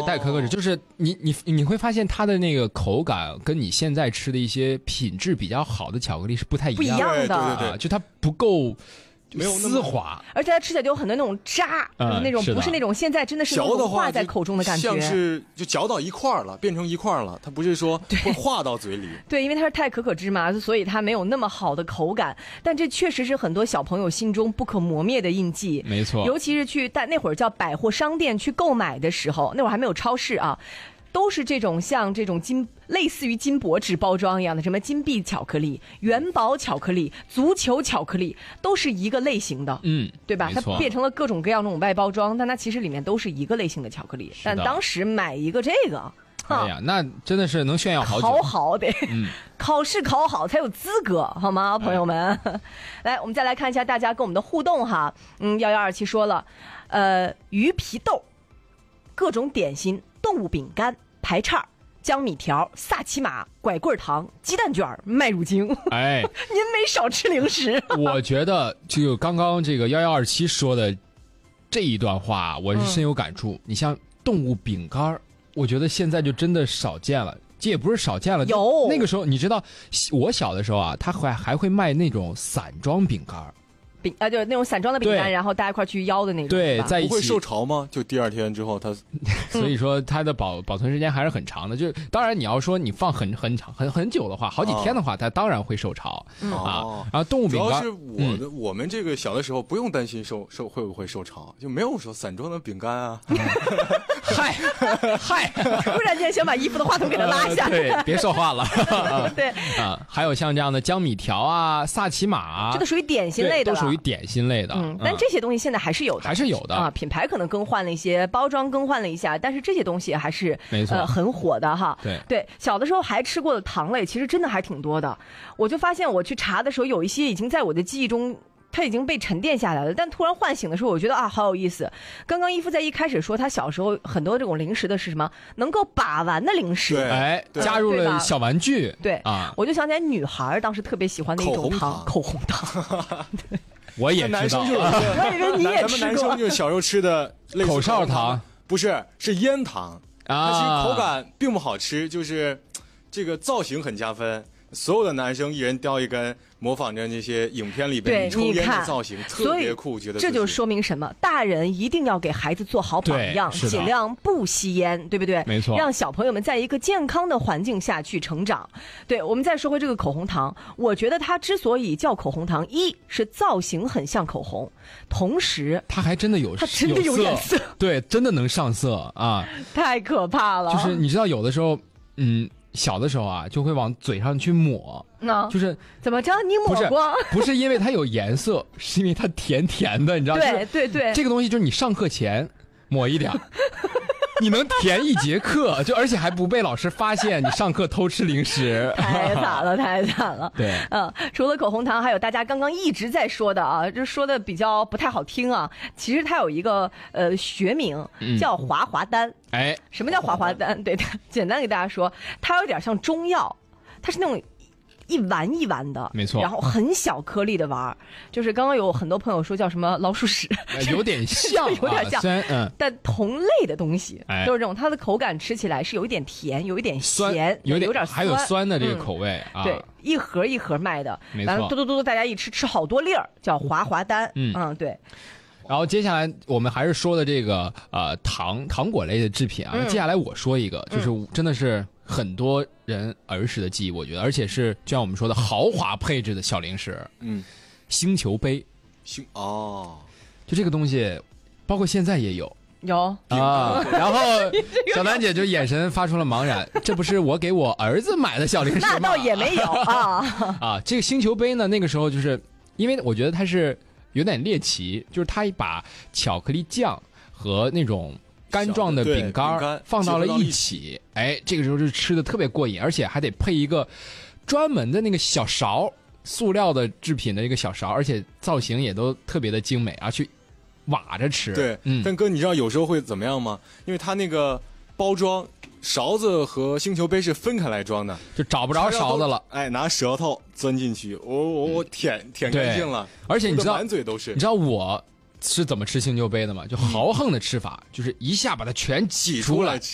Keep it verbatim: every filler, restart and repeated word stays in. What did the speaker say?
带可可脂，就是你你你会发现它的那个口感跟你现在吃的一些品质比较好的巧克力是不太一样的， 不一样的， 对对对啊，就它不够。 没有丝滑， 而且它吃起来就有很多那种渣， 嗯、 那种不是那种现在真的是融化在口中的感觉， 像是就嚼到一块了，变成一块了，它不是说会化到嘴里。 对，因为它是太可可脂嘛，所以它没有那么好的口感。但这确实是很多小朋友心中不可磨灭的印记。 没错， 尤其是去但那会儿叫百货商店去购买的时候，那会儿还没有超市啊。都是这种像这种金类似于金箔纸包装一样的，什么金币巧克力、元宝巧克力、足球巧克力，都是一个类型的， 嗯， 对吧？它变成了各种各样那种外包装，但它其实里面都是一个类型的巧克力。但当时买一个这个， 哎呀，那真的是能炫耀好久， 考好得， 嗯， 考试考好才有资格，好吗，朋友们？哎、来，我们再来看一下大家跟我们的互动哈。嗯，幺幺二七说了，呃，鱼皮豆、各种点心、动物饼干。排叉、江米条、萨琪玛、拐棍糖、鸡蛋卷、麦乳精。 哎， 您没少吃零食。 我觉得就刚刚这个幺幺二七说的这一段话，我是深有感触。嗯、你像动物饼干，我觉得现在就真的少见了。这也不是少见了， 有那个时候你知道，我小的时候啊，他还还会卖那种散装饼干。 饼啊，就是那种散装的饼干，然后大家一块去邀的那种， 对，在一起不会受潮吗？就第二天之后它， 所以说它的保保存时间还是很长的。就当然你要说你放很很长很很久的话，好几天的话，它当然会受潮、嗯、啊。然后动物饼干， 主要是我的、嗯、我们这个小的时候不用担心受受会不会受潮，就没有说散装的饼干啊。 嗨嗨， 突然间想把衣服的话筒给它拉下、 呃，对，别说话了。 对啊，还有像这样的江米条啊、萨琪玛啊， 这都属于点心类的了， 都属于点心类的。 嗯，但这些东西现在还是有的， 还是有的啊。品牌可能更换了一些，包装更换了一下，但是这些东西还是没错、 呃、很火的哈。 对对，小的时候还吃过的糖类，其实真的还挺多的。我就发现我去查的时候，有一些已经在我的记忆中。它已经被沉淀下来了，但突然唤醒的时候，我觉得啊，好有意思。刚刚伊夫在一开始说，他小时候很多这种零食的是什么？能够把玩的零食， 哎，加入了小玩具， 对啊， 我就想起来女孩当时特别喜欢的一种糖，口红糖。 我也知道， 男生就有个， 我以为你也吃过。 咱们男生就小时候吃的口哨糖， 不是，是烟糖啊，它其实口感并不好吃，就是这个造型很加分。所有的男生一人叼一根，模仿着那些影片里边抽烟的造型，特别酷，觉得这就说明什么？大人一定要给孩子做好榜样，尽量不吸烟，对不对？ 没错， 让小朋友们在一个健康的环境下去成长。对，我们再说回这个口红糖，我觉得它之所以叫口红糖，一是造型很像口红，同时它还真的有， 它真的有颜色， 对，真的能上色啊！ 太可怕了。 就是你知道，有的时候，嗯。小的时候啊，就会往嘴上去抹， 嗯、 就是怎么着？你抹过？ 不是，不是因为它有颜色，是因为它甜甜的，你知道吗？ 对对对， 这个东西就是你上课前抹一点，你能甜一节课，就而且还不被老师发现你上课偷吃零食， 太惨了，太惨了。 对， 嗯，除了口红糖，还有大家刚刚一直在说的啊，就说的比较不太好听啊。其实它有一个呃学名叫滑滑丹。 嗯、哎， 什么叫滑滑丹？对，简单给大家说，它有点像中药，它是那种。一丸一丸的， 没错， 然后很小颗粒的丸，就是刚刚有很多朋友说叫什么老鼠屎， 有点像， 有点像， 啊、嗯， 但同类的东西、 哎、 都是这种，它的口感吃起来是有一点甜，有一点咸， 有点有点酸， 还有酸的这个口味、 嗯、 啊。 对，一盒一盒卖的， 没错， 完了嘟嘟嘟，大家一吃吃好多粒儿，叫滑滑丹， 嗯嗯，对。 然后接下来我们还是说的这个呃糖糖果类的制品啊， 嗯、 接下来我说一个，就是真的是。很多人儿时的记忆，我觉得，而且是就像我们说的豪华配置的小零食， 嗯， 星球杯， 星哦， 就这个东西，包括现在也有， 有啊。然后小丹姐就眼神发出了茫然，这不是我给我儿子买的小零食吗？ 那倒也没有啊啊，这个星球杯呢，那个时候就是因为我觉得它是有点猎奇，就是它把巧克力酱和那种。干状的饼干放到了一起，哎，这个时候就吃的特别过瘾，而且还得配一个专门的那个小勺，塑料的制品的一个小勺，而且造型也都特别的精美啊，去挖着吃。 对， 嗯， 但哥，你知道有时候会怎么样吗？因为它那个包装勺子和星球杯是分开来装的， 就找不着勺子了。 哎，拿舌头钻进去，我我我舔舔干净了， 而且你知道满嘴都是。 你知道我是怎么吃星球杯的吗？就豪横的吃法，就是一下把它全挤出来，